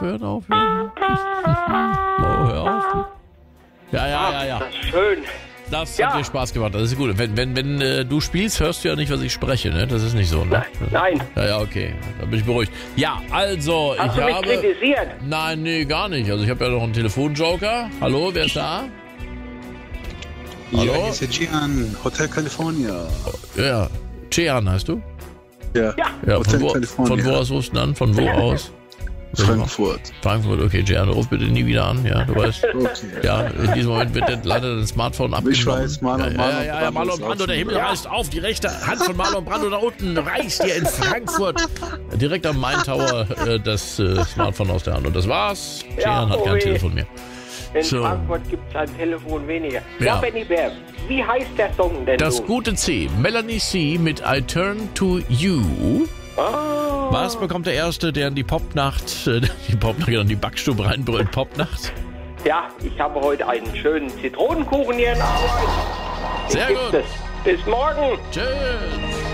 Hört auf. Oh, hör auf. Ja. Das ist schön. Das hat dir Spaß gemacht, das ist gut. Wenn du spielst, hörst du ja nicht, was ich spreche, ne? Das ist nicht so, ne? Nein. Ja, okay. Da bin ich beruhigt. Ja, also, Hast du mich kritisiert? Nein, nee, gar nicht. Also ich habe ja noch einen Telefonjoker. Hallo, wer ist da? Hallo? Ja, hier ist der Gian, Hotel California. Ja, Chean heißt du? Ja, Hotel California. Von wo aus rufst du an? Von wo aus? Frankfurt. Frankfurt, okay, Gian, ruf bitte nie wieder an, ja, du weißt. Okay. Ja, in diesem Moment wird leider dein Smartphone abgenommen. Ich weiß, Marlon Brando, der Himmel reißt auf, die rechte Hand von Marlon Brando da unten reißt hier in Frankfurt direkt am Main Tower das Smartphone aus der Hand. Und das war's. Gian hat kein Telefon mehr. In Frankfurt gibt es ein Telefon weniger. Ja. Ja, Benny Bär, wie heißt der Song denn? Das gute C, Melanie C. mit I Turn to You. Was bekommt der Erste, der in die Popnacht, die Backstube reinbrüllt? Popnacht? Ja, ich habe heute einen schönen Zitronenkuchen hier in Arbeit. Sehr gut. Bis morgen. Tschüss.